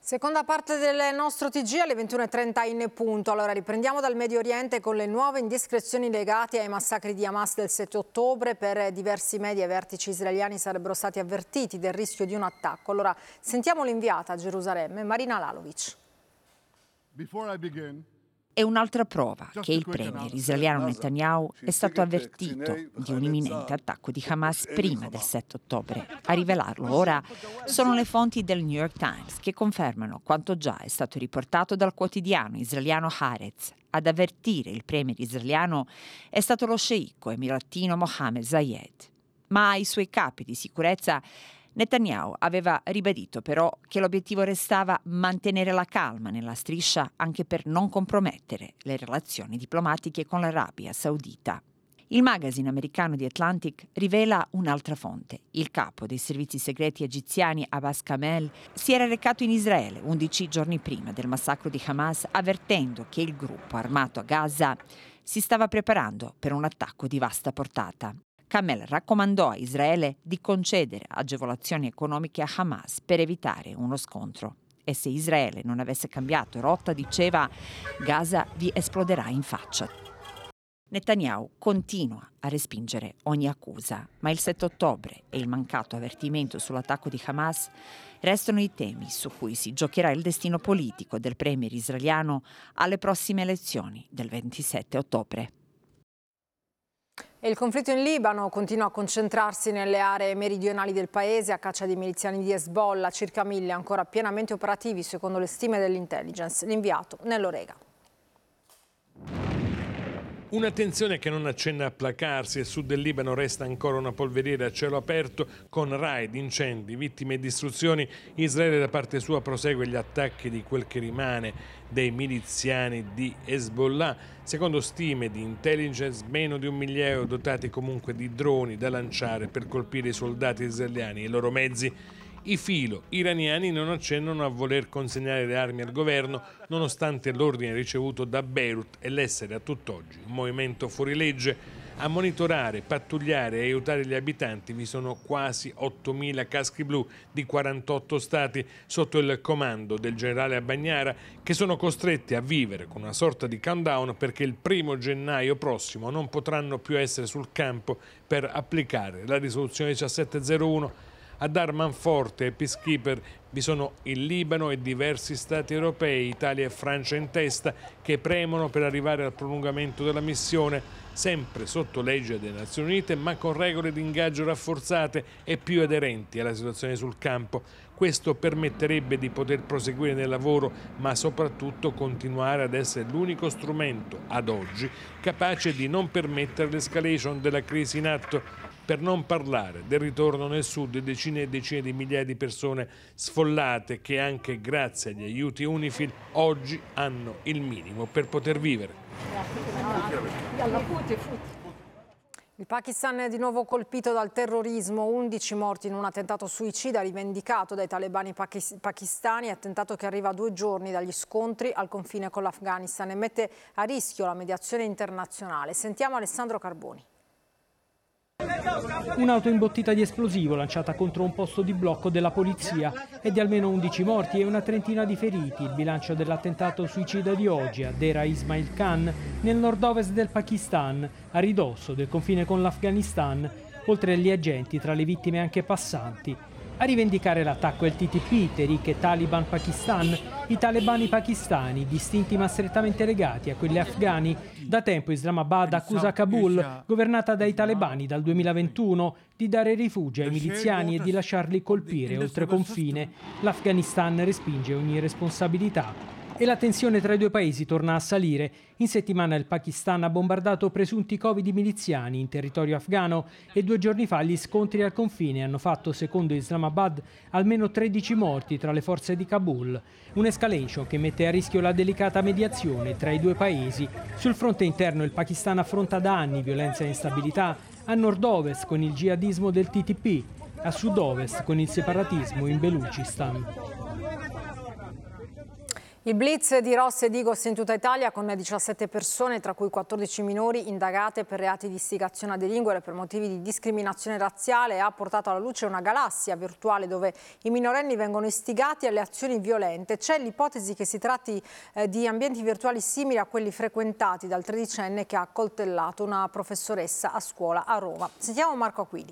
Seconda parte del nostro TG alle 21:30 in punto. Allora riprendiamo dal Medio Oriente con le nuove indiscrezioni legate ai massacri di Hamas del 7 ottobre. Per diversi media i vertici israeliani sarebbero stati avvertiti del rischio di un attacco. Allora sentiamo l'inviata a Gerusalemme, Marina Lalovic. È un'altra prova che il premier israeliano Netanyahu è stato avvertito di un imminente attacco di Hamas prima del 7 ottobre. A rivelarlo ora sono le fonti del New York Times che confermano quanto già è stato riportato dal quotidiano israeliano Haaretz. Ad avvertire il premier israeliano è stato lo sceicco emiratino Mohammed Zayed. Ma ai suoi capi di sicurezza Netanyahu aveva ribadito però che l'obiettivo restava mantenere la calma nella striscia anche per non compromettere le relazioni diplomatiche con l'Arabia Saudita. Il magazine americano The Atlantic rivela un'altra fonte. Il capo dei servizi segreti egiziani Abbas Kamel si era recato in Israele 11 giorni prima del massacro di Hamas, avvertendo che il gruppo armato a Gaza si stava preparando per un attacco di vasta portata. Kamel raccomandò a Israele di concedere agevolazioni economiche a Hamas per evitare uno scontro. E se Israele non avesse cambiato rotta, diceva, Gaza vi esploderà in faccia. Netanyahu continua a respingere ogni accusa, ma il 7 ottobre e il mancato avvertimento sull'attacco di Hamas restano i temi su cui si giocherà il destino politico del premier israeliano alle prossime elezioni del 27 ottobre. E il conflitto in Libano continua a concentrarsi nelle aree meridionali del paese a caccia di miliziani di Hezbollah, circa 1000 ancora pienamente operativi secondo le stime dell'intelligence. L'inviato Nello Rega. Una tensione che non accenna a placarsi. A sud del Libano resta ancora una polveriera a cielo aperto con raid, incendi, vittime e distruzioni. Israele da parte sua prosegue gli attacchi di quel che rimane dei miliziani di Hezbollah. Secondo stime di intelligence, meno di 1 migliaio dotati comunque di droni da lanciare per colpire i soldati israeliani e i loro mezzi. I filo iraniani non accennano a voler consegnare le armi al governo nonostante l'ordine ricevuto da Beirut e l'essere a tutt'oggi un movimento fuorilegge. A monitorare, pattugliare e aiutare gli abitanti vi sono quasi 8.000 caschi blu di 48 stati sotto il comando del generale Abagnara, che sono costretti a vivere con una sorta di countdown perché il 1° gennaio prossimo non potranno più essere sul campo per applicare la risoluzione 1701. A dar manforte e peacekeeper vi sono il Libano e diversi stati europei, Italia e Francia in testa, che premono per arrivare al prolungamento della missione, sempre sotto legge delle Nazioni Unite, ma con regole di ingaggio rafforzate e più aderenti alla situazione sul campo. Questo permetterebbe di poter proseguire nel lavoro, ma soprattutto continuare ad essere l'unico strumento, ad oggi, capace di non permettere l'escalation della crisi in atto. Per non parlare del ritorno nel sud di decine e decine di migliaia di persone sfollate che anche grazie agli aiuti UNIFIL oggi hanno il minimo per poter vivere. Il Pakistan è di nuovo colpito dal terrorismo, 11 morti in un attentato suicida rivendicato dai talebani pakistani, attentato che arriva a 2 giorni dagli scontri al confine con l'Afghanistan e mette a rischio la mediazione internazionale. Sentiamo Alessandro Carboni. Un'auto imbottita di esplosivo lanciata contro un posto di blocco della polizia e di almeno 11 morti e una trentina di feriti. Il bilancio dell'attentato suicida di oggi a Dera Ismail Khan, nel nord-ovest del Pakistan, a ridosso del confine con l'Afghanistan. Oltre agli agenti, tra le vittime anche passanti. A rivendicare l'attacco è il TTP, Tehrik Taliban Pakistan, i talebani pakistani, distinti ma strettamente legati a quelli afghani. Da tempo Islamabad accusa Kabul, governata dai talebani dal 2021, di dare rifugio ai miliziani e di lasciarli colpire oltre confine. L'Afghanistan respinge ogni responsabilità. E la tensione tra i due paesi torna a salire. In settimana il Pakistan ha bombardato presunti covi miliziani in territorio afghano e 2 giorni fa gli scontri al confine hanno fatto, secondo Islamabad, almeno 13 morti tra le forze di Kabul. Un'escalation che mette a rischio la delicata mediazione tra i due paesi. Sul fronte interno il Pakistan affronta da anni violenza e instabilità, a nord-ovest con il jihadismo del TTP, a sud-ovest con il separatismo in Belucistan. Il blitz di Ross e Digos in tutta Italia con 17 persone, tra cui 14 minori, indagate per reati di istigazione a delinquere per motivi di discriminazione razziale, ha portato alla luce una galassia virtuale dove i minorenni vengono istigati alle azioni violente. C'è l'ipotesi che si tratti di ambienti virtuali simili a quelli frequentati dal tredicenne che ha accoltellato una professoressa a scuola a Roma. Sentiamo Marco Aquili.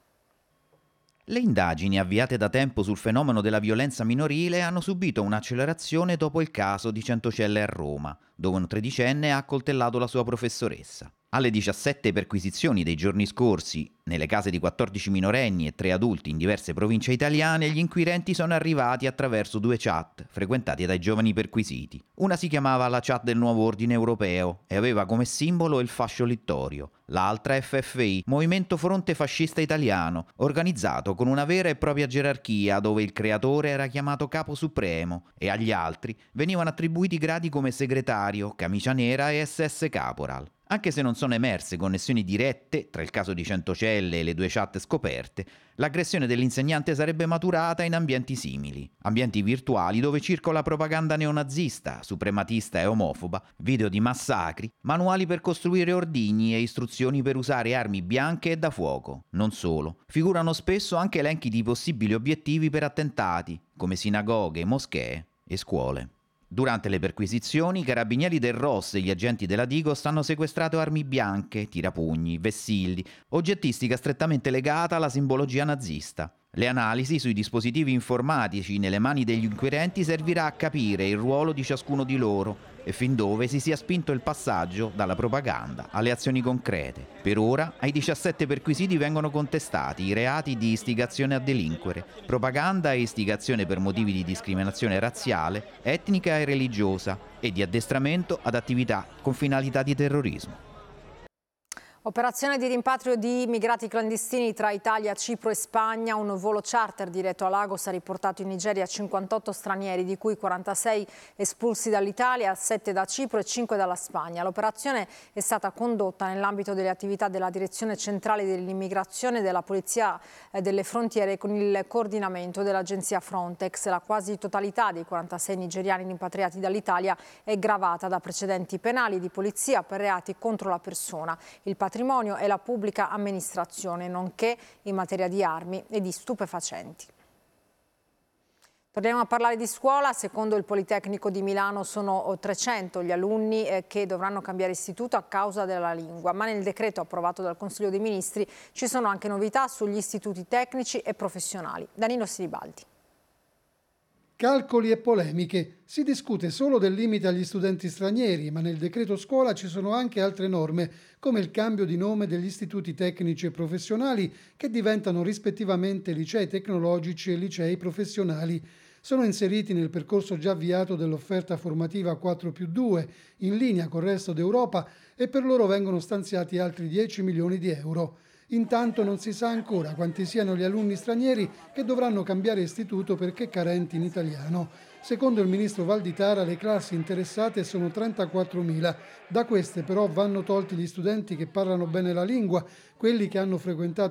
Le indagini avviate da tempo sul fenomeno della violenza minorile hanno subito un'accelerazione dopo il caso di Centocelle a Roma, dove un tredicenne ha accoltellato la sua professoressa. Alle 17 perquisizioni dei giorni scorsi, nelle case di 14 minorenni e 3 adulti in diverse province italiane, gli inquirenti sono arrivati attraverso 2 chat frequentate dai giovani perquisiti. Una si chiamava la chat del Nuovo Ordine Europeo e aveva come simbolo il fascio littorio. L'altra FFI, Movimento Fronte Fascista Italiano, organizzato con una vera e propria gerarchia dove il creatore era chiamato capo supremo e agli altri venivano attribuiti gradi come segretario, camicia nera e SS caporal. Anche se non sono emerse connessioni dirette tra il caso di Centocelle e le 2 chat scoperte, l'aggressione dell'insegnante sarebbe maturata in ambienti simili. Ambienti virtuali dove circola propaganda neonazista, suprematista e omofoba, video di massacri, manuali per costruire ordigni e istruzioni per usare armi bianche e da fuoco. Non solo, figurano spesso anche elenchi di possibili obiettivi per attentati, come sinagoghe, moschee e scuole. Durante le perquisizioni, i carabinieri del Ross e gli agenti della Digos hanno sequestrato armi bianche, tirapugni, vessilli, oggettistica strettamente legata alla simbologia nazista. Le analisi sui dispositivi informatici nelle mani degli inquirenti servirà a capire il ruolo di ciascuno di loro e fin dove si sia spinto il passaggio dalla propaganda alle azioni concrete. Per ora, ai 17 perquisiti vengono contestati i reati di istigazione a delinquere, propaganda e istigazione per motivi di discriminazione razziale, etnica e religiosa e di addestramento ad attività con finalità di terrorismo. Operazione di rimpatrio di immigrati clandestini tra Italia, Cipro e Spagna. Un volo charter diretto a Lagos ha riportato in Nigeria 58 stranieri, di cui 46 espulsi dall'Italia, 7 da Cipro e 5 dalla Spagna. L'operazione è stata condotta nell'ambito delle attività della Direzione Centrale dell'Immigrazione e della Polizia delle Frontiere con il coordinamento dell'agenzia Frontex. La quasi totalità dei 46 nigeriani rimpatriati dall'Italia è gravata da precedenti penali di polizia per reati contro la persona, il patrimonio e la pubblica amministrazione, nonché in materia di armi e di stupefacenti. Torniamo a parlare di scuola. Secondo il Politecnico di Milano sono 300 gli alunni che dovranno cambiare istituto a causa della lingua, ma nel decreto approvato dal Consiglio dei Ministri ci sono anche novità sugli istituti tecnici e professionali. Danilo Sinibaldi. Calcoli e polemiche. Si discute solo del limite agli studenti stranieri, ma nel decreto scuola ci sono anche altre norme, come il cambio di nome degli istituti tecnici e professionali, che diventano rispettivamente licei tecnologici e licei professionali. Sono inseriti nel percorso già avviato dell'offerta formativa 4+2, in linea col resto d'Europa, e per loro vengono stanziati altri 10 milioni di euro. Intanto non si sa ancora quanti siano gli alunni stranieri che dovranno cambiare istituto perché carenti in italiano. Secondo il ministro Valditara le classi interessate sono 34.000. Da queste però vanno tolti gli studenti che parlano bene la lingua, quelli che hanno frequentato